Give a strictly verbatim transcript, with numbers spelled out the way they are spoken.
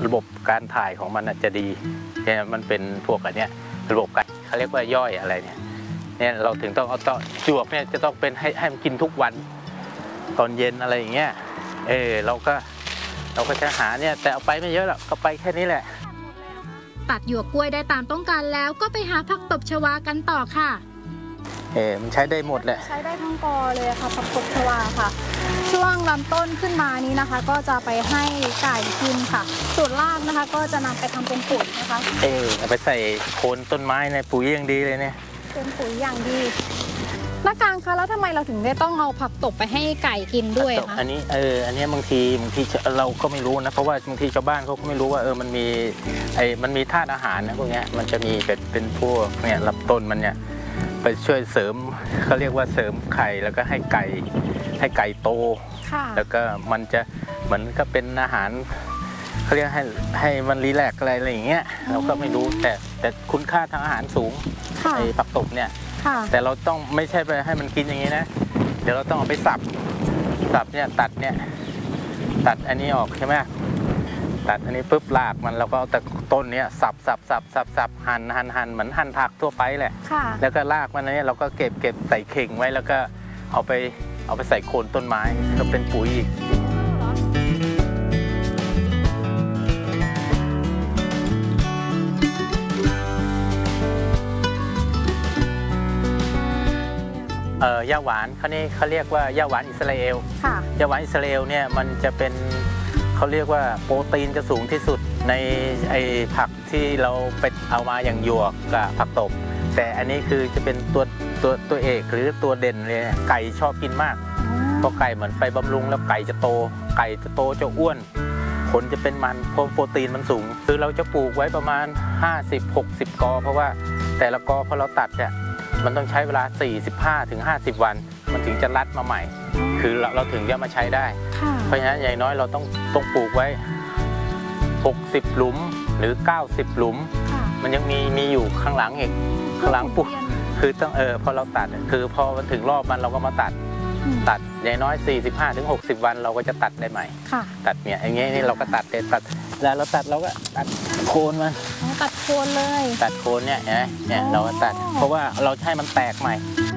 ระบบการถ่ายของมันจะดีเนี่ยมันเป็นพวกอันเนี้ยระบบการเขาเรียกว่าย่อยอะไรเนี่ยเนี่ยเราถึงต้องเอาต่อจวบเนี่ยจะต้องเป็นให้ให้มันกินทุกวันตอนเย็นอะไรอย่างเงี้ยเออเราก็เราก็จะหาเนี่ยแต่เอาไปไม่เยอะหรอกก็ไปแค่นี้แหละตัดหยวกกล้วยได้ตามต้องการแล้วก็ไปหาผักตบชวากันต่อค่ะเออมันใช้ได้หมดแหละใช้ได้ทั้งกอเลยค่ะผักตบชวาค่ะช่วงลำต้นขึ้นมานี้นะคะก็จะไปให้ไก่กินค่ะส่วนรากนะคะก็จะนำไปทำเป็นปุ๋ยนะคะเออเอาไปใส่โคนต้นไม้ในปุ๋ยอย่างดีเลยเนี่ยเป็นปุ๋ยอย่างดีนักการคะแล้วทำไมเราถึงได้ต้องเอาผักตบไปให้ไก่กินด้วยคะอันนี้เอออันนี้บางทีบางทีเราก็ไม่รู้นะเพราะว่าบางทีชาวบ้านเขาก็ไม่รู้ว่าเออมันมีไอ้มันมีธาตุอาหารนะพวกนี้มันจะมีเป็นเป็นพวกเนี่ยลำต้นมันเนี่ยไปช่วยเสริมเขาเรียกว่าเสริมไข่แล้วก็ให้ไก่ให้ไก่โตแล้วก็มันจะเหมือนก็เป็นอาหารเขาเรียกให้ให้มันรีแลกซ์อะไรอะไรอย่างเงี้ยเราก็ไม่รู้แต่แต่คุณค่าทางอาหารสูงไอ้ผักตบเนี่ยแต่เราต้องไม่ใช่ไปให้มันกินอย่างนี้นะเดี๋ยวเราต้องเอาไปสับสับเนี่ยตัดเนี่ยตัดอันนี้ออกใช่ไหมตัดอันนี้ปุ๊บรากมันเราก็เอาแต่ต้นเนี้ยสับสับสับสับสับหั่นหั่นหั่นเหมือนหั่นผักทั่วไปแหละแล้วก็รากมันนี้เราก็เก็บเก็บใส่เข่งไว้แล้วก็เอาไปเอาไปใส่โคนต้นไม้ก็เป็นปุ๋ยอีกเอ่อย่าหวานเขานี่เขาเรียกว่าย่าหวานอิสราเอลย่าหวานอิสราเอลเนี่ยมันจะเป็นเขาเรียกว่าโปรตีนจะสูงที่สุดในไอ้ผักที่เราไปเอามาอย่างหยวกกับผักตบแต่อันนี้คือจะเป็นตัวตัวตัวเอกหรือตัวเด่นเลยไก่ชอบกินมากเพราะไก่เหมือนไปบำรุงแล้วไก่จะโตไก่จะโตจะอ้วนผลจะเป็นมันเพราะโปรตีนมันสูงคือเราจะปลูกไว้ประมาณ ห้าสิบ หกสิบ กอเพราะว่าแต่ละกอพอเราตัดเนี่ยมันต้องใช้เวลา สี่สิบห้าถึงห้าสิบ วันมันถึงจะรัดมาใหม่คือเราเราถึงจะมาใช้ได้เพราะฉะนั้นอย่างน้อยเราต้องต้องปลูกไว้หกสิบหลุมหรือเก้าสิบหลุมมันยังมีมีอยู่ข้างหลังอีกข้างหลังปลูกคือต้องเออพอเราตัดคือพอมันถึงรอบมันเราก็มาตัดตัดอย่างน้อย สี่สิบห้าถึงหกสิบ วันเราก็จะตัดได้ใหม่ตัดเนี่ยอย่างเงี้ยนี่เราก็ตัดเด็ดตัดแล้วเราตัดเราก็ตัดโคนมันตัดโคนเลยตัดโคนเนี่ยเห็นไหมเนี่ยเราก็ตัดเพราะว่าเราให้มันแตกใหม่